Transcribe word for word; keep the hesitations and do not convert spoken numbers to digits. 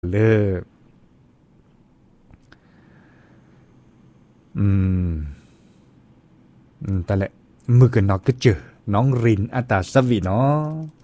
เลิกอืมอืมแต่แหละมือกันนอกก็เจอน้องรินอัตตาสวีเนาะ